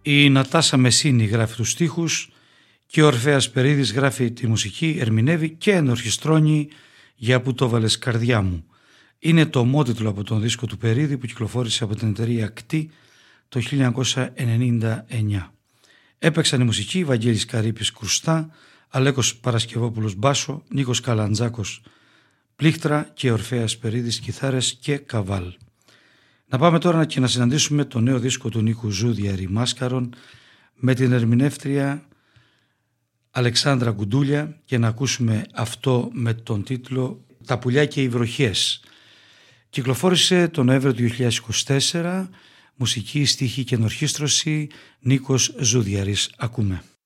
Η Νατάσα Μεσίνη γράφει τους στίχους και ο Ορφέας Περίδης γράφει τη μουσική, ερμηνεύει και ενορχιστρώνει για «Που το βάλες καρδιά μου». Είναι το ομότιτλο από τον δίσκο του Περίδη που κυκλοφόρησε από την εταιρεία Κτή το 1999. Έπαιξαν η μουσική Βαγγέλης Καρύπης κρουστά, Αλέκος Παρασκευόπουλος μπάσο, Νίκος Καλαντζάκος πλήκτρα και Ορφέας Περίδης κιθάρες και καβάλ. Να πάμε τώρα και να συναντήσουμε το νέο δίσκο του Νίκου Ζούδιαρη Μάσκαρον με την ερμηνεύτρια Αλεξάνδρα Γκουντούλια και να ακούσουμε αυτό με τον τίτλο «Τα πουλιά και οι βροχές». Κυκλοφόρησε τον Νοέμβριο του 2024, μουσική, στίχη και ενορχήστρωση Νίκος Ζούδιαρης. Ακούμε.